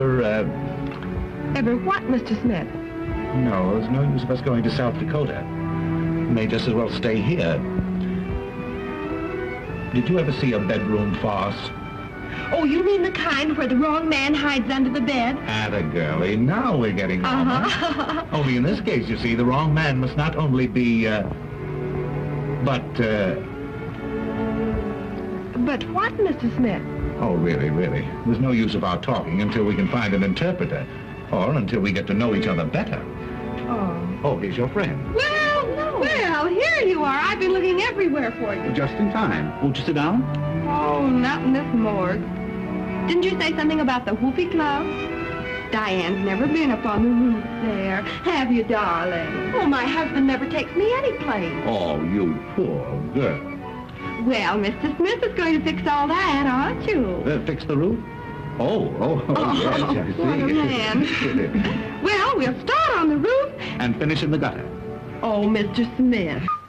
Ever what, Mr. Smith? No, there's no use of us going to South Dakota. We may just as well stay here. Did you ever see a bedroom farce? Oh, you mean the kind where the wrong man hides under the bed? Atta girlie, now we're getting on. Only in this case, you see, the wrong man must not only be, but what, Mr. Smith? Oh, really. There's no use of our talking until we can find an interpreter, or until we get to know each other better. Oh, here's your friend. Well, here you are. I've been looking everywhere for you. Just in time. Won't you sit down? Oh, not in this morgue. Didn't you say something about the Whoopee Club? Diane's never been up on the roof there. Have you, darling? Oh, my husband never takes me any place. Oh, you poor girl. Well, Mr. Smith is going to fix all that, aren't you? Fix the roof? Oh, yes, I see. What a man. Well, we'll start on the roof. And finish in the gutter. Oh, Mr. Smith.